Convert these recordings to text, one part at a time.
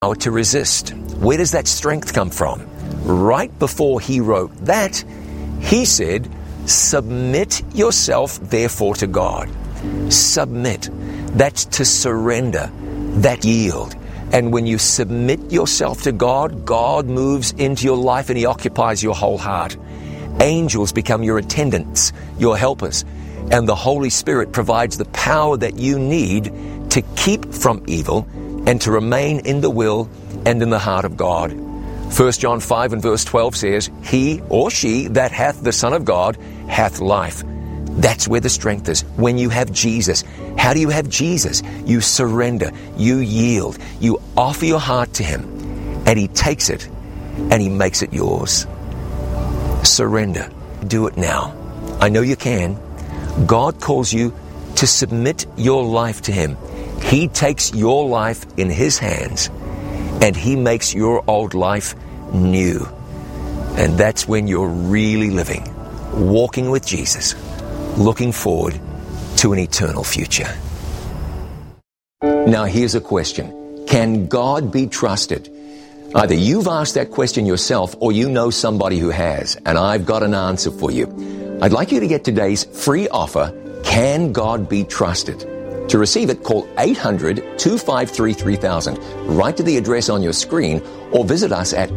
power to resist. Where does that strength come from? Right before he wrote that, he said, submit yourself therefore to God. Submit. That's to surrender, that yield. And when you submit yourself to God, God moves into your life and He occupies your whole heart. Angels become your attendants, your helpers, and the Holy Spirit provides the power that you need to keep from evil and to remain in the will and in the heart of God. 1 John 5 and verse 12 says, he or she that hath the Son of God hath life. That's where the strength is. When you have Jesus. How do you have Jesus? You surrender, you yield, you offer your heart to Him, and He takes it and He makes it yours. Surrender. Do it now. I know you can. God calls you to submit your life to Him. He takes your life in His hands and He makes your old life new. And that's when you're really living, walking with Jesus, looking forward to an eternal future. Now here's a question. Can God be trusted? Either you've asked that question yourself or you know somebody who has, and I've got an answer for you. I'd like you to get today's free offer, Can God Be Trusted? To receive it, call 800-253-3000. Write to the address on your screen or visit us at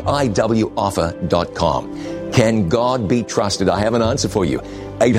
iiwoffer.com. Can God be trusted? I have an answer for you.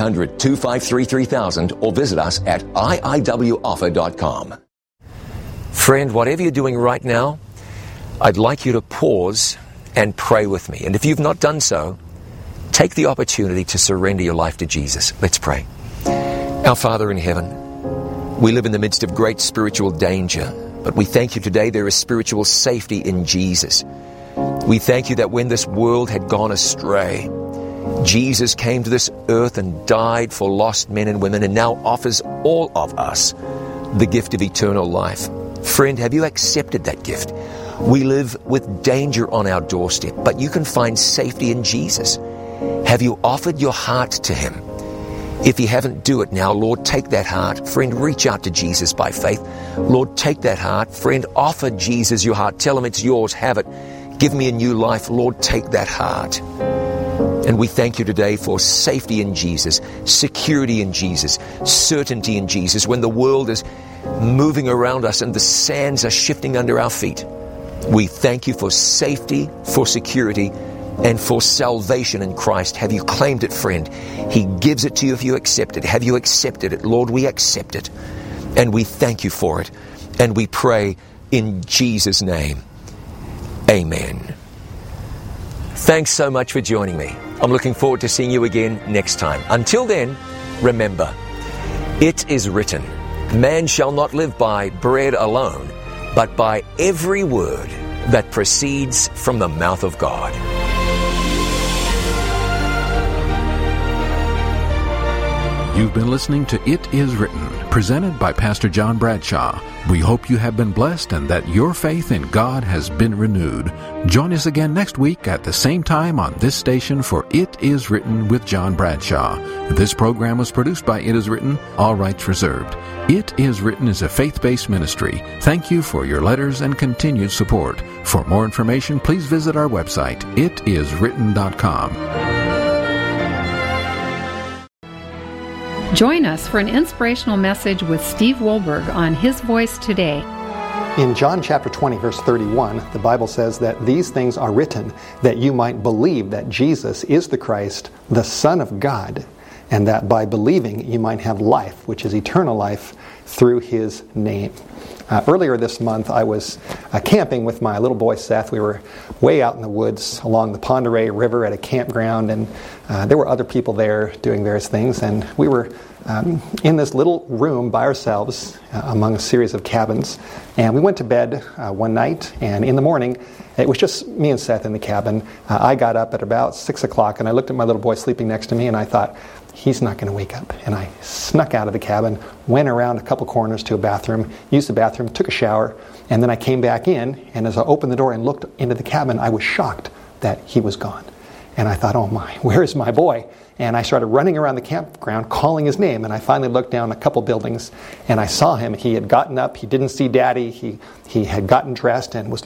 800-253-3000 or visit us at iiwoffer.com. Friend, whatever you're doing right now, I'd like you to pause and pray with me. And if you've not done so, take the opportunity to surrender your life to Jesus. Let's pray. Our Father in heaven, we live in the midst of great spiritual danger, but we thank you today there is spiritual safety in Jesus. We thank you that when this world had gone astray, Jesus came to this earth and died for lost men and women and now offers all of us the gift of eternal life. Friend, have you accepted that gift? We live with danger on our doorstep, but you can find safety in Jesus. Have you offered your heart to Him? If you haven't, do it now. Lord, take that heart. Friend, reach out to Jesus by faith. Lord, take that heart. Friend, offer Jesus your heart. Tell Him it's yours. Have it. Give me a new life. Lord, take that heart. And we thank you today for safety in Jesus, security in Jesus, certainty in Jesus. When the world is moving around us and the sands are shifting under our feet, we thank you for safety, for security, and for salvation in Christ. Have you claimed it, friend? He gives it to you if you accept it. Have you accepted it? Lord, we accept it. And we thank you for it. And we pray in Jesus' name. Amen. Thanks so much for joining me. I'm looking forward to seeing you again next time. Until then, remember, it is written, man shall not live by bread alone, but by every word that proceeds from the mouth of God. You've been listening to It Is Written, presented by Pastor John Bradshaw. We hope you have been blessed and that your faith in God has been renewed. Join us again next week at the same time on this station for It Is Written with John Bradshaw. This program was produced by It Is Written, all rights reserved. It Is Written is a faith-based ministry. Thank you for your letters and continued support. For more information, please visit our website, itiswritten.com. Join us for an inspirational message with Steve Wohlberg on His Voice Today. In John chapter 20, verse 31, the Bible says that these things are written that you might believe that Jesus is the Christ, the Son of God, and that by believing you might have life, which is eternal life, through His name. Earlier this month, I was camping with my little boy Seth. We were way out in the woods along the Pend Oreille River at a campground, and there were other people there doing various things, and we were in this little room by ourselves among a series of cabins. And we went to bed one night, and in the morning, it was just me and Seth in the cabin. I got up at about 6 o'clock, and I looked at my little boy sleeping next to me, and I thought, he's not going to wake up. And I snuck out of the cabin, went around a couple corners to a bathroom, used the bathroom, took a shower, and then I came back in, and as I opened the door and looked into the cabin, I was shocked that he was gone. And I thought, oh my, where is my boy? And I started running around the campground calling his name. And I finally looked down a couple buildings and I saw him. He had gotten up. He didn't see Daddy. He had gotten dressed and was